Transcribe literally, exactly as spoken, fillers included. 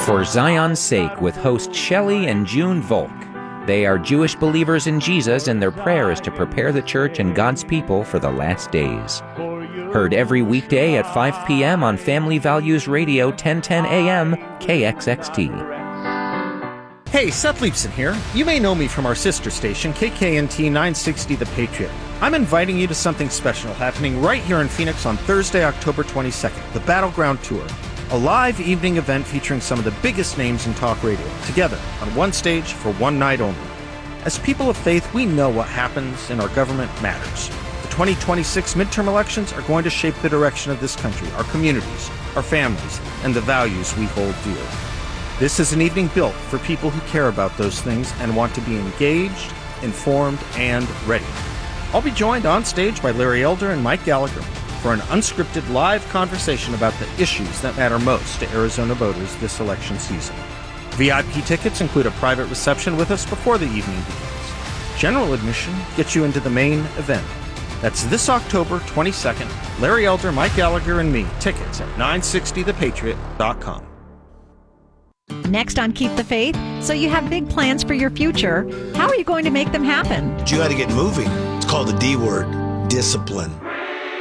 For Zion's Sake with host Shelley and June Volk. They are Jewish believers in Jesus, and their prayer is to prepare the church and God's people for the last days. Heard every weekday at five p.m. on Family Values Radio, ten ten a.m. K X X T. Hey, Seth Leibson here. You may know me from our sister station, K K N T nine sixty The Patriot. I'm inviting you to something special happening right here in Phoenix on Thursday, October twenty-second, the Battleground Tour. A live evening event featuring some of the biggest names in talk radio, together on one stage for one night only. As people of faith, we know what happens in our government matters. The twenty twenty-six midterm elections are going to shape the direction of this country, our communities, our families, and the values we hold dear. This is an evening built for people who care about those things and want to be engaged, informed, and ready. I'll be joined on stage by Larry Elder and Mike Gallagher for an unscripted live conversation about the issues that matter most to Arizona voters this election season. V I P tickets include a private reception with us before the evening begins. General admission gets you into the main event. That's this October twenty-second. Larry Elder, Mike Gallagher, and me. Tickets at nine sixty the patriot dot com. Next on Keep the Faith, so you have big plans for your future. How are you going to make them happen? But you got to get moving. It's called the D word, discipline.